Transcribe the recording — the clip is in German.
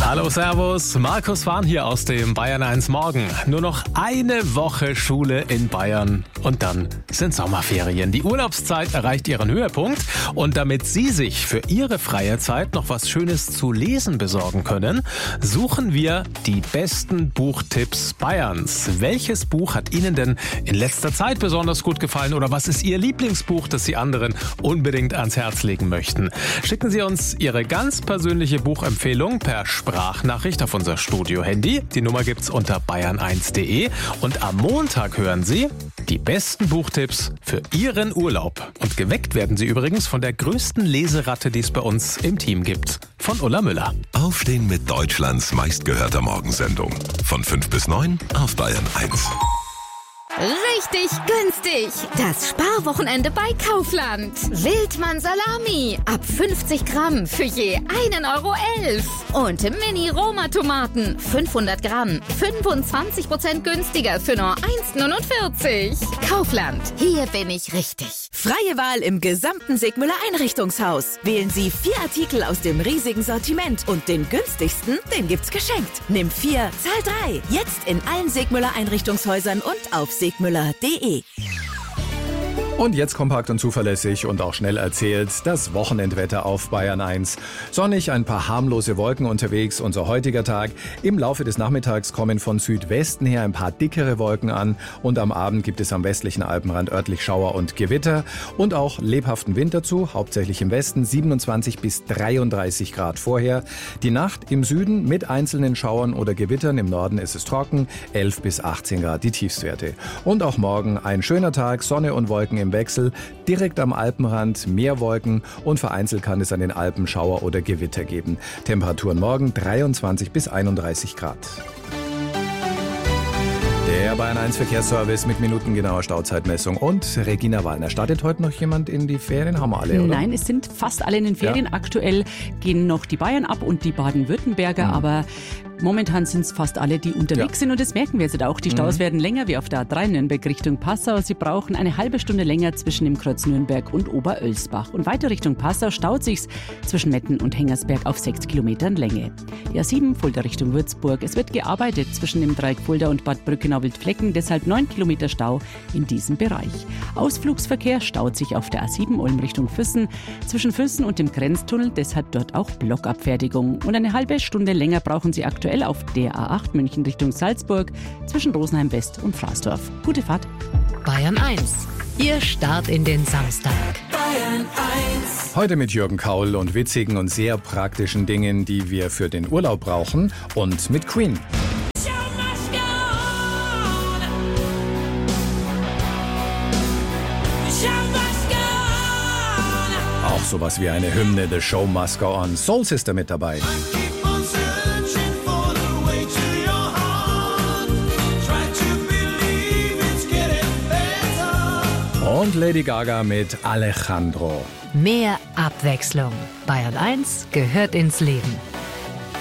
Hallo, servus, Markus Wahn hier aus dem Bayern 1 Morgen. Nur noch eine Woche Schule in Bayern und dann sind Sommerferien. Die Urlaubszeit erreicht ihren Höhepunkt und damit Sie sich für Ihre freie Zeit noch was Schönes zu lesen besorgen können, suchen wir die besten Buchtipps Bayerns. Welches Buch hat Ihnen denn in letzter Zeit besonders gut gefallen oder was ist Ihr Lieblingsbuch, das Sie anderen unbedingt ans Herz legen möchten? Schicken Sie uns Ihre ganz persönliche Buchempfehlung per Sprachnachricht auf unser Studio-Handy. Die Nummer gibt's unter bayern1.de und am Montag hören Sie die besten Buchtipps für Ihren Urlaub. Und geweckt werden Sie übrigens von der größten Leseratte, die es bei uns im Team gibt, von Ulla Müller. Aufstehen mit Deutschlands meistgehörter Morgensendung. Von 5 bis 9 auf Bayern 1. Richtig günstig. Das Sparwochenende bei Kaufland. Wildmann Salami ab 50 Gramm für je 1,11 €. Und Mini-Roma-Tomaten 500 Gramm 25% günstiger für nur 1,49 €. Kaufland, hier bin ich richtig. Freie Wahl im gesamten Segmüller Einrichtungshaus. Wählen Sie 4 Artikel aus dem riesigen Sortiment und den günstigsten, den gibt's geschenkt. Nimm 4, zahl 3. Jetzt in allen Segmüller Einrichtungshäusern und auf segmüller.de. Und jetzt kompakt und zuverlässig und auch schnell erzählt, das Wochenendwetter auf Bayern 1. Sonnig, ein paar harmlose Wolken unterwegs, unser heutiger Tag. Im Laufe des Nachmittags kommen von Südwesten her ein paar dickere Wolken an und am Abend gibt es am westlichen Alpenrand örtlich Schauer und Gewitter und auch lebhaften Wind dazu, hauptsächlich im Westen, 27 bis 33 Grad vorher. Die Nacht im Süden mit einzelnen Schauern oder Gewittern, im Norden ist es trocken, 11 bis 18 Grad die Tiefstwerte. Und auch morgen ein schöner Tag, Sonne und Wolken im Wechsel, direkt am Alpenrand mehr Wolken und vereinzelt kann es an den Alpen Schauer oder Gewitter geben. Temperaturen morgen 23 bis 31 Grad. Der Bayern 1 Verkehrsservice mit minutengenauer Stauzeitmessung und Regina Wallner. Startet heute noch jemand in die Ferien? Haben wir alle, oder? Nein, es sind fast alle in den Ferien. Ja. Aktuell gehen noch die Bayern ab und die Baden-Württemberger, aber momentan sind es fast alle, die unterwegs sind und das merken wir jetzt auch. Die Staus werden länger wie auf der A3 Nürnberg Richtung Passau. Sie brauchen eine halbe Stunde länger zwischen dem Kreuz Nürnberg und Oberölsbach. Und weiter Richtung Passau staut sich's zwischen Metten und Hengersberg auf 6 Kilometern Länge. Die A7 Fulda Richtung Würzburg. Es wird gearbeitet zwischen dem Dreieck Fulda und Bad Brückenau-Wildflecken, deshalb 9 Kilometer Stau in diesem Bereich. Ausflugsverkehr staut sich auf der A7 Ulm Richtung Füssen zwischen Füssen und dem Grenztunnel, deshalb dort auch Blockabfertigung. Und eine halbe Stunde länger brauchen Sie aktuell auf der A8 München Richtung Salzburg zwischen Rosenheim West und Fraßdorf. Gute Fahrt. Bayern 1, Ihr Start in den Samstag. Bayern 1. Heute mit Jürgen Kaul und witzigen und sehr praktischen Dingen, die wir für den Urlaub brauchen und mit Queen. Auch sowas wie eine Hymne, The Show Must Go On. Soul Sister mit dabei. Und Lady Gaga mit Alejandro. Mehr Abwechslung. Bayern 1 gehört ins Leben.